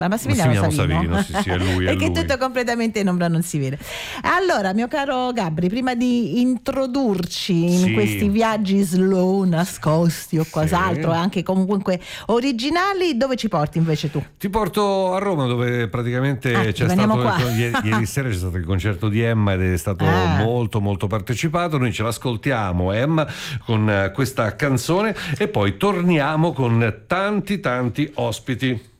Ma Massimiliano Savino. Sì, è lui. Perché lui. tutto completamente in ombra non si vede. Allora, mio caro Gabri, prima di introdurci in questi viaggi slow, nascosti o qualcos'altro, anche comunque originali, dove ci porti invece tu? Ti porto a Roma, dove praticamente c'è stato ieri sera c'è stato il concerto di Emma ed è stato molto molto partecipato. Noi ce l'ascoltiamo, Emma, con questa canzone, e poi torniamo con tanti ospiti.